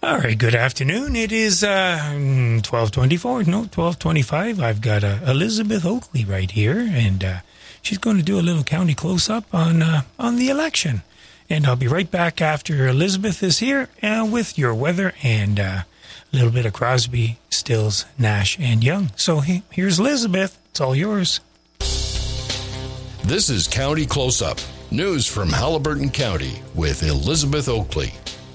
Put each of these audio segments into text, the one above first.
All right, good afternoon. It is 12:25. I've got Elizabeth Oakley right here, and she's going to do a little county close-up on the election. And I'll be right back after Elizabeth is here with your weather and a little bit of Crosby, Stills, Nash, and Young. So here's Elizabeth. It's all yours. This is County Close-Up, news from Haliburton County with Elizabeth Oakley.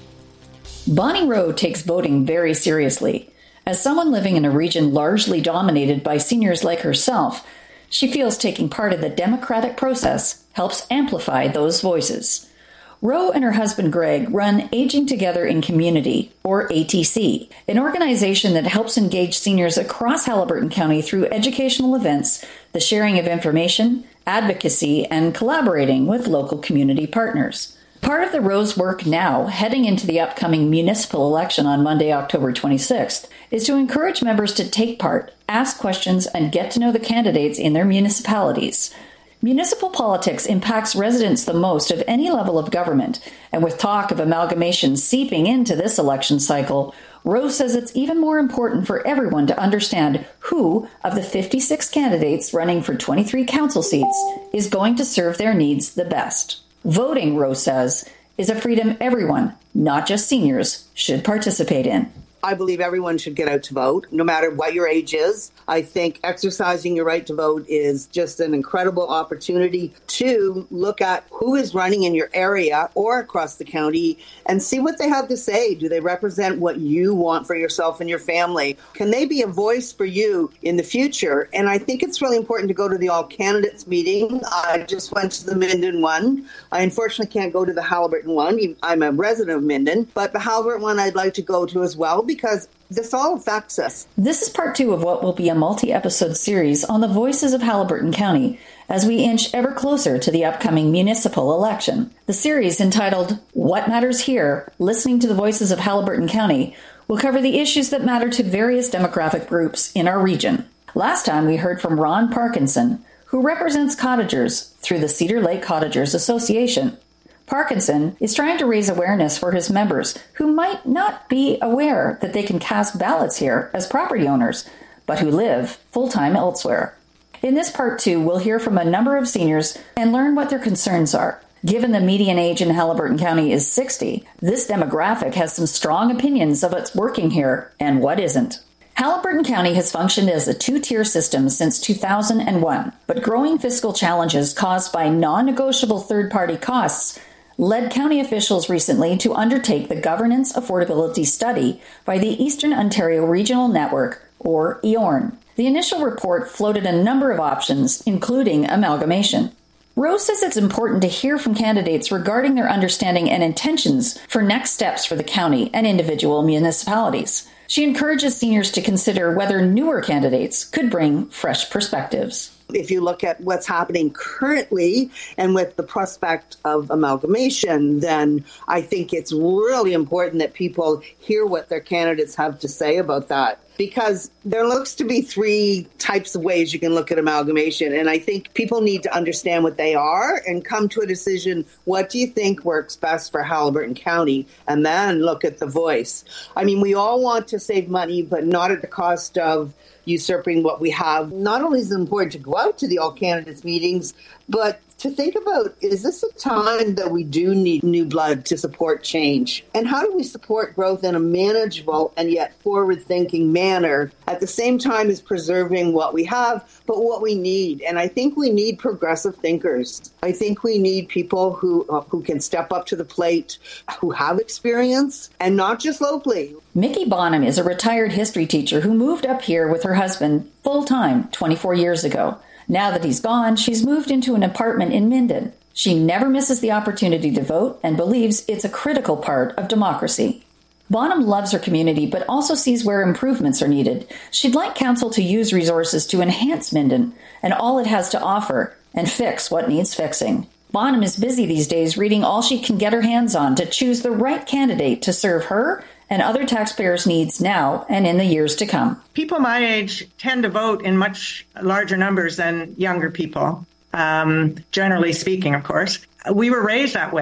Bonnie Rowe takes voting very seriously. As someone living in a region largely dominated by seniors like herself, she feels taking part in the democratic process helps amplify those voices. Rowe and her husband Greg run Aging Together in Community, or ATC, an organization that helps engage seniors across Haliburton County through educational events, the sharing of information, advocacy, and collaborating with local community partners. Part of the Rowe's work now, heading into the upcoming municipal election on Monday, October 26th, is to encourage members to take part, ask questions, and get to know the candidates in their municipalities. Municipal politics impacts residents the most of any level of government, and with talk of amalgamation seeping into this election cycle, Rowe says it's even more important for everyone to understand who, of the 56 candidates running for 23 council seats, is going to serve their needs the best. Voting, Rowe says, is a freedom everyone, not just seniors, should participate in. I believe everyone should get out to vote, no matter what your age is. I think exercising your right to vote is just an incredible opportunity to look at who is running in your area or across the county and see what they have to say. Do they represent what you want for yourself and your family? Can they be a voice for you in the future? And I think it's really important to go to the all candidates meeting. I just went to the Minden one. I unfortunately can't go to the Haliburton one. I'm a resident of Minden, but the Haliburton one I'd like to go to as well, because this all affects us. This is part 2 of what will be a multi-episode series on the voices of Haliburton County as we inch ever closer to the upcoming municipal election. The series, entitled What Matters Here? Listening to the Voices of Haliburton County, will cover the issues that matter to various demographic groups in our region. Last time we heard from Ron Parkinson, who represents cottagers through the Cedar Lake Cottagers Association. Parkinson is trying to raise awareness for his members who might not be aware that they can cast ballots here as property owners, but who live full-time elsewhere. In this part 2, we'll hear from a number of seniors and learn what their concerns are. Given the median age in Haliburton County is 60, this demographic has some strong opinions of what's working here and what isn't. Haliburton County has functioned as a 2-tier system since 2001, but growing fiscal challenges caused by non-negotiable third-party costs led county officials recently to undertake the Governance Affordability Study by the Eastern Ontario Regional Network, or EORN. The initial report floated a number of options, including amalgamation. Rowe says it's important to hear from candidates regarding their understanding and intentions for next steps for the county and individual municipalities. She encourages seniors to consider whether newer candidates could bring fresh perspectives. If you look at what's happening currently and with the prospect of amalgamation, then I think it's really important that people hear what their candidates have to say about that. Because there looks to be 3 types of ways you can look at amalgamation. And I think people need to understand what they are and come to a decision. What do you think works best for Haliburton County? And then look at the voice. I mean, we all want to save money, but not at the cost of usurping what we have. Not only is it important to go out to the all candidates meetings, but to think about, is this a time that we do need new blood to support change? And how do we support growth in a manageable and yet forward-thinking manner at the same time as preserving what we have, but what we need? And I think we need progressive thinkers. I think we need people who can step up to the plate, who have experience, and not just locally. Mickey Bonham is a retired history teacher who moved up here with her husband full-time 24 years ago. Now that he's gone, she's moved into an apartment in Minden. She never misses the opportunity to vote and believes it's a critical part of democracy. Bonham loves her community, but also sees where improvements are needed. She'd like council to use resources to enhance Minden and all it has to offer and fix what needs fixing. Bonham is busy these days reading all she can get her hands on to choose the right candidate to serve her and other taxpayers' needs now and in the years to come. People my age tend to vote in much larger numbers than younger people, generally speaking, of course. We were raised that way.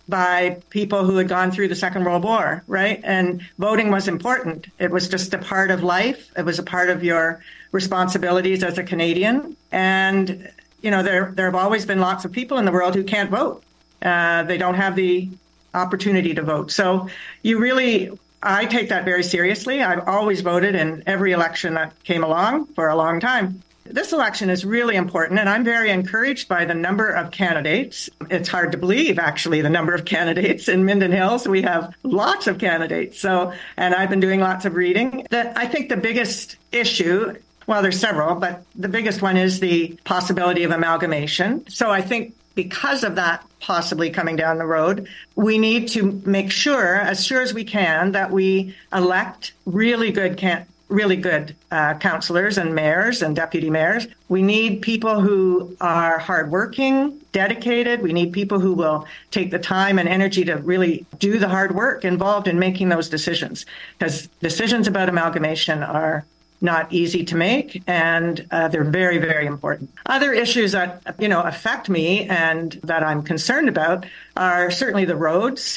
by people who had gone through the Second World War, right? And voting was important. It was just a part of life. It was a part of your responsibilities as a Canadian. And, there have always been lots of people in the world who can't vote. They don't have the opportunity to vote. So I take that very seriously. I've always voted in every election that came along for a long time. This election is really important, and I'm very encouraged by the number of candidates. It's hard to believe, actually, the number of candidates in Minden Hills. We have lots of candidates. And I've been doing lots of reading. I think the biggest issue, well, there's several, but the biggest one is the possibility of amalgamation. So I think because of that possibly coming down the road, we need to make sure as we can, that we elect really good councillors and mayors and deputy mayors. We need people who are hardworking, dedicated. We need people who will take the time and energy to really do the hard work involved in making those decisions, because decisions about amalgamation are not easy to make, and they're very, very important. Other issues that, affect me and that I'm concerned about are certainly the roads,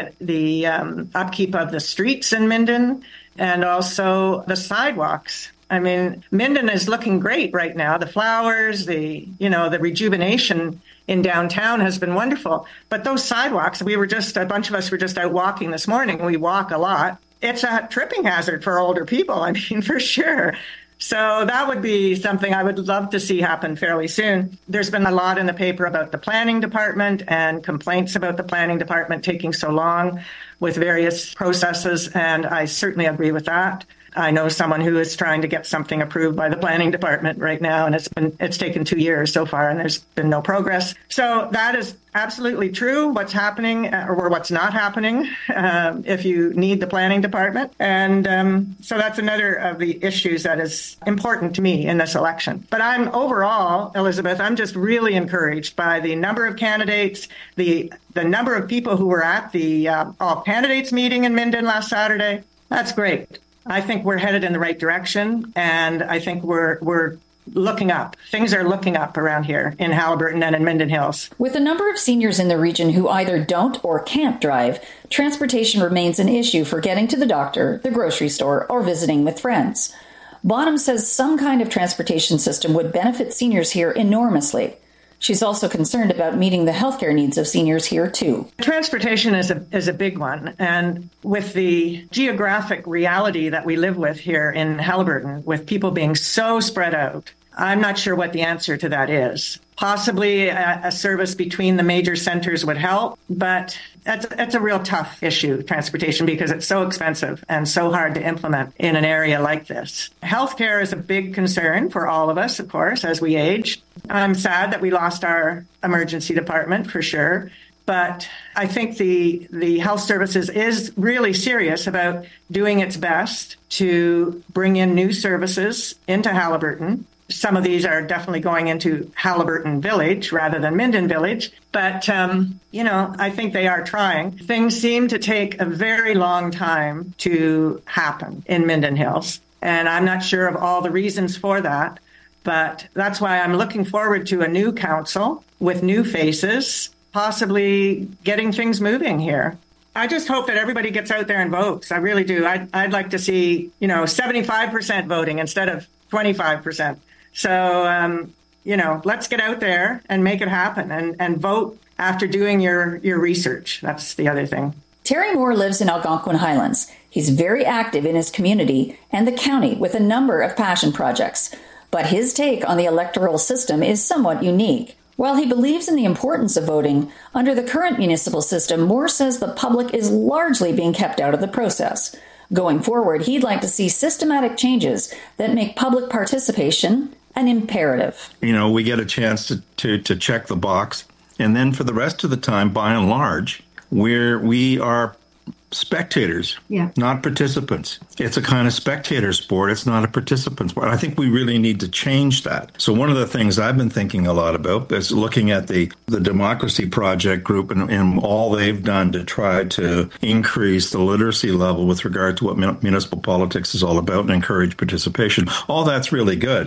the upkeep of the streets in Minden, and also the sidewalks. I mean, Minden is looking great right now. The flowers, the rejuvenation in downtown has been wonderful. But those sidewalks, a bunch of us were just out walking this morning. We walk a lot. It's a tripping hazard for older people, I mean, for sure. So that would be something I would love to see happen fairly soon. There's been a lot in the paper about the planning department and complaints about the planning department taking so long with various processes, and I certainly agree with that. I know someone who is trying to get something approved by the planning department right now, and it's taken 2 years so far, and there's been no progress. So that is absolutely true, what's happening or what's not happening if you need the planning department. And so that's another of the issues that is important to me in this election. But overall, Elizabeth, I'm just really encouraged by the number of candidates, the number of people who were at the all candidates meeting in Minden last Saturday. That's great. I think we're headed in the right direction, and I think we're looking up. Things are looking up around here in Haliburton and in Minden Hills. With a number of seniors in the region who either don't or can't drive, transportation remains an issue for getting to the doctor, the grocery store, or visiting with friends. Bonham says some kind of transportation system would benefit seniors here enormously. She's also concerned about meeting the healthcare needs of seniors here, too. Transportation is a big one. And with the geographic reality that we live with here in Haliburton, with people being so spread out, I'm not sure what the answer to that is. Possibly a service between the major centers would help, but that's a real tough issue, transportation, because it's so expensive and so hard to implement in an area like this. Healthcare is a big concern for all of us, of course, as we age. I'm sad that we lost our emergency department, for sure. But I think the health services is really serious about doing its best to bring in new services into Haliburton. Some of these are definitely going into Haliburton Village rather than Minden Village. But, I think they are trying. Things seem to take a very long time to happen in Minden Hills. And I'm not sure of all the reasons for that. But that's why I'm looking forward to a new council with new faces, possibly getting things moving here. I just hope that everybody gets out there and votes. I really do. I'd like to see, 75% voting instead of 25%. So, let's get out there and make it happen and vote after doing your research. That's the other thing. Terry Moore lives in Algonquin Highlands. He's very active in his community and the county with a number of passion projects. But his take on the electoral system is somewhat unique. While he believes in the importance of voting, under the current municipal system, Moore says the public is largely being kept out of the process. Going forward, he'd like to see systematic changes that make public participation an imperative. We get a chance to check the box. And then for the rest of the time, by and large, we are spectators, not participants. It's a kind of spectator sport. It's not a participant sport. I think we really need to change that. So one of the things I've been thinking a lot about is looking at the Democracy Project group and all they've done to try to increase the literacy level with regard to what municipal politics is all about and encourage participation. All that's really good.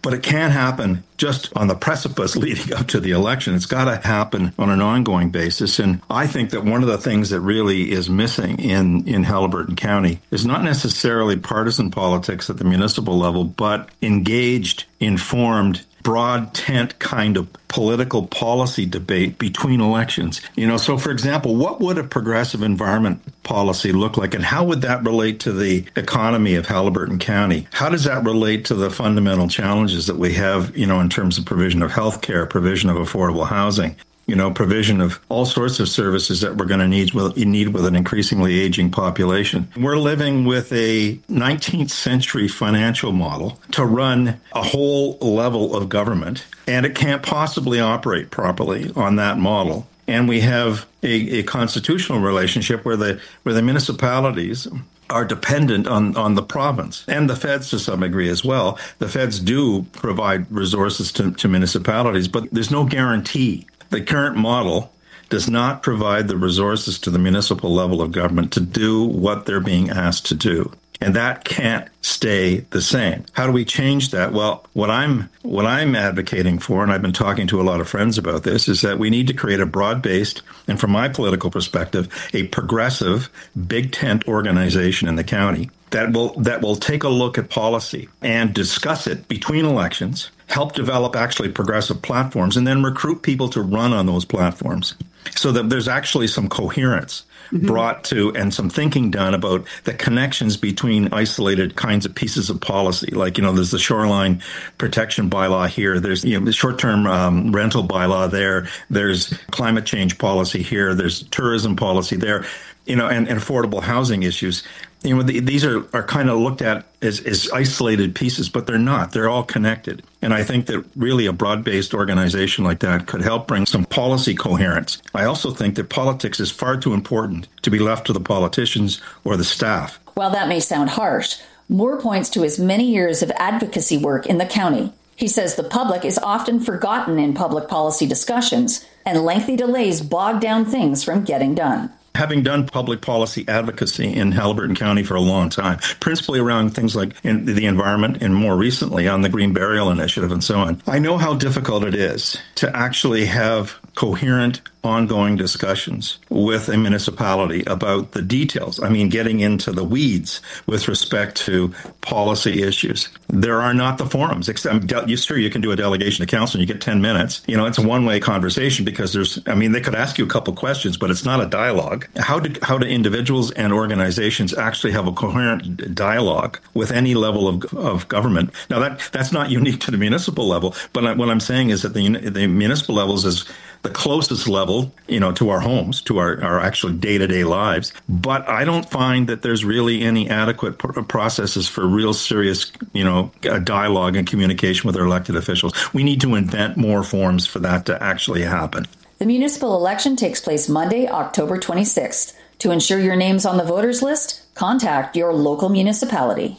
But it can't happen just on the precipice leading up to the election. It's got to happen on an ongoing basis. And I think that one of the things that really is missing in Haliburton County is not necessarily partisan politics at the municipal level, but engaged, informed, broad tent kind of political policy debate between elections. So for example, what would a progressive environment policy look like, and how would that relate to the economy of Haliburton County? How does that relate to the fundamental challenges that we have, in terms of provision of health care, provision of affordable housing? Provision of all sorts of services that we're going to need with an increasingly aging population. We're living with a 19th century financial model to run a whole level of government, and it can't possibly operate properly on that model. And we have a constitutional relationship where the municipalities are dependent on the province and the feds to some degree as well. The feds do provide resources to municipalities, but there's no guarantee. The current model does not provide the resources to the municipal level of government to do what they're being asked to do. And that can't stay the same. How do we change that? Well, what I'm advocating for, and I've been talking to a lot of friends about this, is that we need to create a broad-based, and from my political perspective, a progressive, big tent organization in the county that will take a look at policy and discuss it between elections, help develop actually progressive platforms, and then recruit people to run on those platforms so that there's actually some coherence brought to and some thinking done about the connections between isolated kinds of pieces of policy. Like, there's the shoreline protection bylaw here. There's, the short-term rental bylaw there. There's climate change policy here. There's tourism policy there, and affordable housing issues. These are kind of looked at as isolated pieces, but they're not. They're all connected. And I think that really a broad-based organization like that could help bring some policy coherence. I also think that politics is far too important to be left to the politicians or the staff. While that may sound harsh, Moore points to his many years of advocacy work in the county. He says the public is often forgotten in public policy discussions, and lengthy delays bog down things from getting done. Having done public policy advocacy in Haliburton County for a long time, principally around things like in the environment and more recently on the Green Burial Initiative and so on, I know how difficult it is to actually have coherent, ongoing discussions with a municipality about the details. I mean, getting into the weeds with respect to policy issues. There are not the forums. You can do a delegation to council and you get 10 minutes. It's a one-way conversation because they could ask you a couple questions, but it's not a dialogue. How do individuals and organizations actually have a coherent dialogue with any level of government? Now, that's not unique to the municipal level, but what I'm saying is that the municipal levels is the closest level, to our homes, to our actual day-to-day lives. But I don't find that there's really any adequate processes for real serious, dialogue and communication with our elected officials. We need to invent more forms for that to actually happen. The municipal election takes place Monday, October 26th. To ensure your name's on the voters list, contact your local municipality.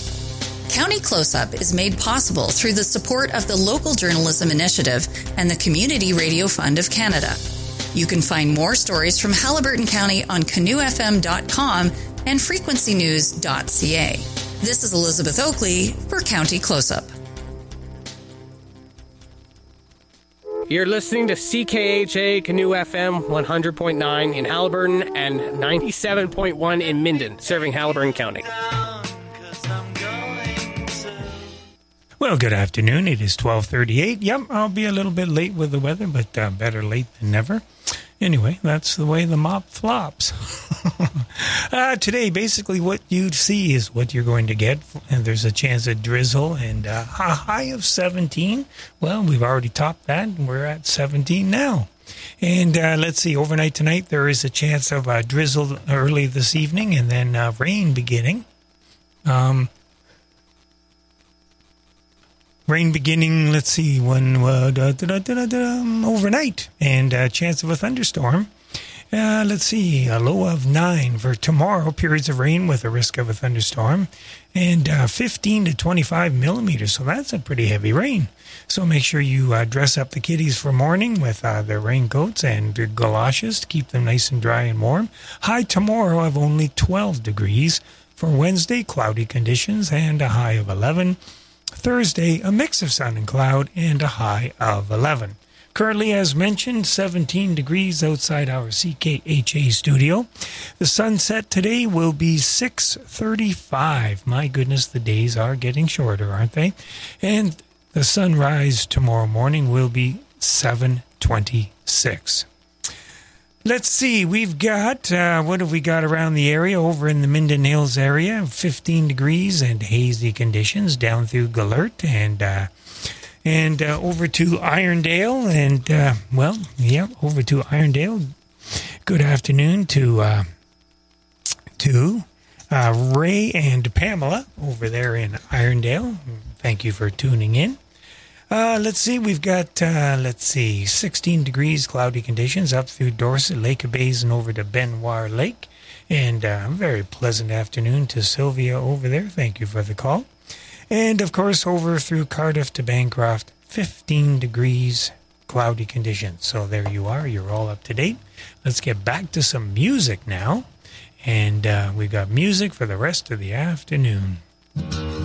County Close-Up is made possible through the support of the Local Journalism Initiative and the Community Radio Fund of Canada. You can find more stories from Haliburton County on canoefm.com and frequencynews.ca. This is Elizabeth Oakley for County Close-Up. You're listening to CKHA Canoe FM 100.9 in Haliburton and 97.1 in Minden, serving Haliburton County. Well, good afternoon. It is 12:38. Yep, I'll be a little bit late with the weather, but better late than never. Anyway, that's the way the mop flops. Today, basically what you see is what you're going to get. And there's a chance of drizzle and a high of 17. Well, we've already topped that, and we're at 17 now. And let's see, overnight tonight, there is a chance of drizzle early this evening and then rain beginning. Rain beginning, let's see, overnight, and a chance of a thunderstorm. Let's see, a low of 9 for tomorrow, periods of rain with a risk of a thunderstorm, and 15 to 25 millimeters, so that's a pretty heavy rain. So make sure you dress up the kiddies for morning with their raincoats and their galoshes to keep them nice and dry and warm. High tomorrow of only 12 degrees. For Wednesday, cloudy conditions and a high of 11. Thursday, a mix of sun and cloud and a high of 11. Currently, as mentioned, 17 degrees outside our CKHA studio. The sunset today will be 6:35. My goodness, the days are getting shorter, aren't they? And the sunrise tomorrow morning will be 7:26. Let's see, we've got, what have we got around the area? Over in the Minden Hills area, 15 degrees and hazy conditions down through Galert and over to Irondale. And, over to Irondale. Good afternoon to Ray and Pamela over there in Irondale. Thank you for tuning in. Let's see, we've got, 16 degrees, cloudy conditions up through Dorset, Lake of Bays, and over to Benoit Lake. And a very pleasant afternoon to Sylvia over there. Thank you for the call. And, of course, over through Cardiff to Bancroft, 15 degrees, cloudy conditions. So there you are. You're all up to date. Let's get back to some music now. And we've got music for the rest of the afternoon.